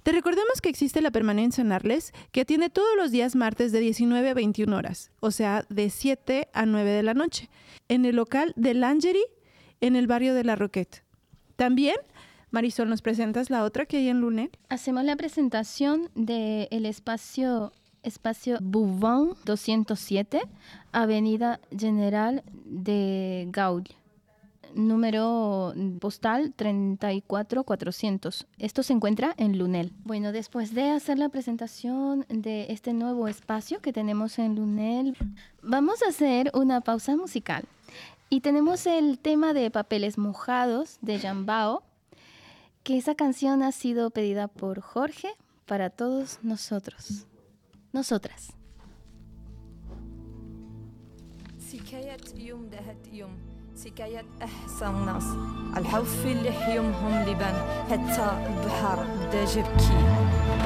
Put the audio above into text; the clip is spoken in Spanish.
Te recordamos que existe la permanencia en Arles, que atiende todos los días martes de 19 a 21 horas, o sea, de 7 a 9 de la noche, en el local de Langerie, en el barrio de La Roquette. También, Marisol, ¿nos presentas la otra que hay en Lunel? Hacemos la presentación del espacio Bouvin 207, Avenida General de Gaulle, número postal 34400. Esto se encuentra en Lunel. Bueno, después de hacer la presentación de este nuevo espacio que tenemos en Lunel, vamos a hacer una pausa musical. Y tenemos el tema de Papeles Mojados de Jambao, que esa canción ha sido pedida por Jorge para todos nosotros. Nosotras. سكاية يوم دهت يوم سكاية أحسن ناس الحوف اللي حيومهم لبان حتى البحر بدا جبكي